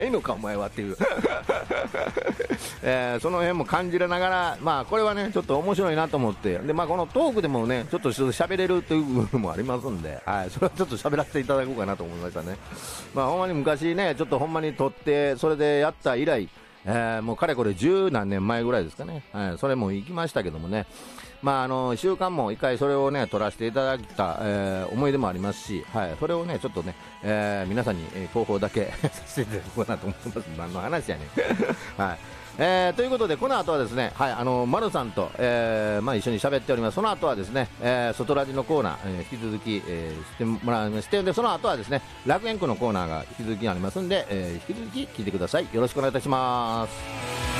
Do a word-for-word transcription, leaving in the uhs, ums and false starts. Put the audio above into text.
いのかお前はっていう、えー、その辺も感じながら、まあこれはねちょっと面白いなと思って、で、まあ、このトークでもねちょっと喋れるという部分もありますんで、はい、それはちょっと喋らせていただこうかなと思いましたね。まあほんまに昔ねちょっとほんまに撮ってそれでやった以来、えー、もうかれこれ十何年前ぐらいですかね、はい、それも行きましたけどもね、まあ、あの週刊も一回それをね撮らせていただいた、えー、思い出もありますし、はい、それをねちょっとね、えー、皆さんに、えー、広報だけさせていただこうかなと思ってます。何の話やねん、はい、えー、ということでこの後はですね、はい、あの丸さんと、えーまあ、一緒に喋っております。その後はですね、えー、外ラジのコーナー、えー、引き続き、えー、してもらいまして、でその後はですね楽園区のコーナーが引き続きありますんで、えー、引き続き聞いてください。よろしくお願いいたします。